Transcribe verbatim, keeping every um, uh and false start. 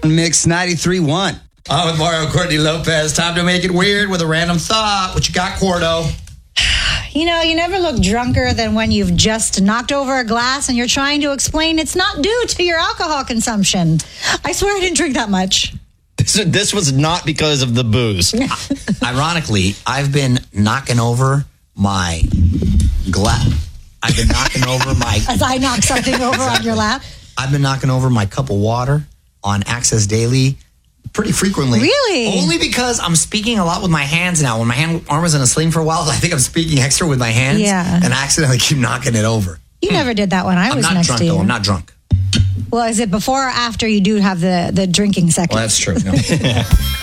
Mix ninety-three point one. I'm with Mario Courtney Lopez. Time to make it weird with a random thought. What you got, Cordo? You know, you never look drunker than when you've just knocked over a glass and you're trying to explain it's not due to your alcohol consumption. I swear I didn't drink that much. This, this was not because of the booze. Ironically, I've been knocking over my glass. I've been knocking over my... As I knock something over on your lap. I've been knocking over my cup of water on Access Daily pretty frequently. Really? Only because I'm speaking a lot with my hands now. When my hand arm was in a sling for a while, I think I'm speaking extra with my hands. Yeah. And I accidentally keep knocking it over. You hmm. never did that when I I'm was not next drunk, to you. though. I'm not drunk. Well, is it before or after you do have the, the drinking seconds? Well, that's true. No.